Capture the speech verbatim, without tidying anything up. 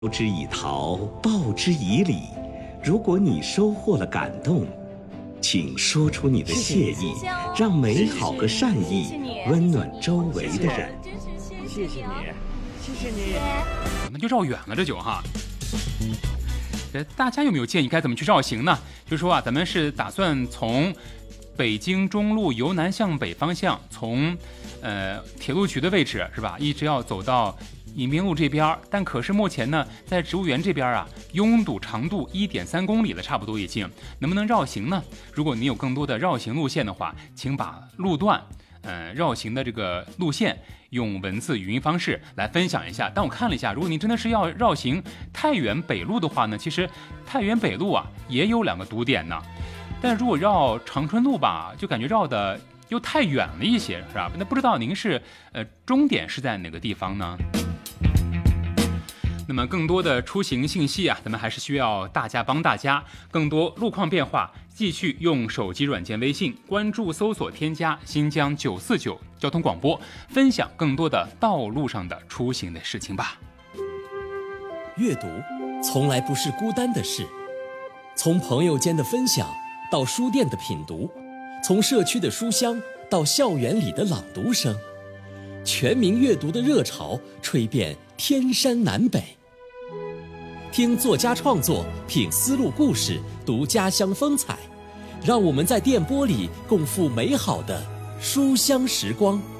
报之以桃，报之以礼。如果你收获了感动，请说出你的谢意，让美好和善意温暖周围的人。 谢谢你，谢谢你。 那就绕远了这酒哈。呃，大家有没有建议该怎么去绕行呢？就说啊，咱们是打算从北京中路由南向北方向，从呃铁路局的位置是吧，一直要走到迎宾路这边，但可是目前呢，在植物园这边啊，拥堵长度 一点三公里了，差不多已经，能不能绕行呢？如果你有更多的绕行路线的话，请把路段呃绕行的这个路线用文字语音方式来分享一下。但我看了一下，如果您真的是要绕行太原北路的话呢，其实太原北路啊也有两个堵点呢，但如果绕长春路吧，就感觉绕的又太远了一些，是吧？那不知道您是呃终点是在哪个地方呢？那么更多的出行信息啊，咱们还是需要大家帮大家。更多路况变化，继续用手机软件微信关注搜索添加新疆九四九交通广播，分享更多的道路上的出行的事情吧。 阅读从来不是孤单的事，从朋友间的分享到书店的品读，从社区的书香到校园里的朗读声，全民阅读的热潮吹遍天山南北。听作家创作，品丝路故事，读家乡风采，让我们在电波里共赴美好的书香时光。